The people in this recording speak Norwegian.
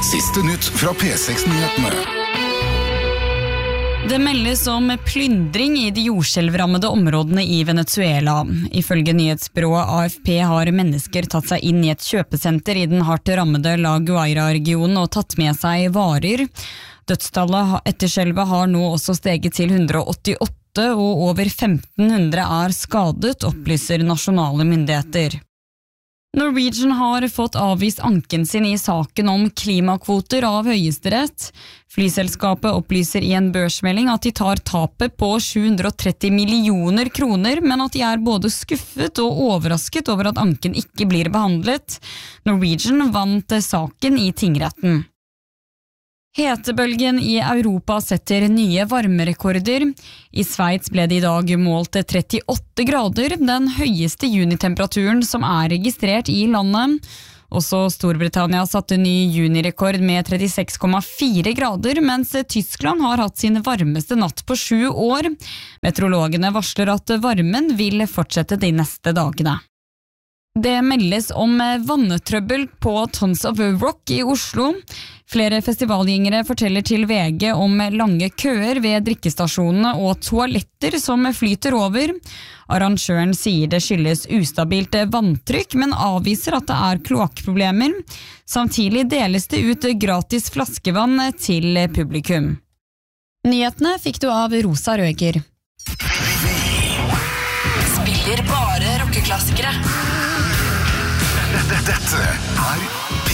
Siste nytt fra P6-nyhetene. Det meldes om plyndring i de jordskjelvrammede områdene i Venezuela. Ifølge nyhetsbyrået AFP har mennesker tatt seg inn i et kjøpesenter i den hardt rammede La Guaira-regionen og tatt med seg varer. Dødstallet etter skjelvet har nå også steget til 188, og over 1500 er skadet, opplyser nasjonale myndigheter. Norwegian har fått avvist anken sin i saken om klimakvoter av Høyesterett. Flyselskapet opplyser i en børsmelding at de tar tapet på 730 millioner kroner, men at de er både skuffet og overrasket over at anken ikke blir behandlet. Norwegian vant saken i tingretten. Hetebølgen i Europa setter nye varmerekorder. I Sveits ble det i dag målt 38 grader, den høyeste junitemperaturen som er registrert i landet. Også Storbritannia satte ny junirekord med 36,4 grader, mens Tyskland har hatt sin varmeste natt på 7 år. Meteorologene varsler at varmen vil fortsette de neste dagene. Det meldes om vannetrøbbel på Tons of Rock i Oslo. Flere festivalgjengere forteller til VG om lange køer ved drikkestasjonene og toaletter som flyter over. Arrangøren sier det skyldes ustabilt vanntrykk, men avviser at det er kloakkproblemer. Samtidig deles det ut gratis flaskevann til publikum. Nyhetene fikk du av Rosa Røger. Spiller bare rockeklassikere. Dette er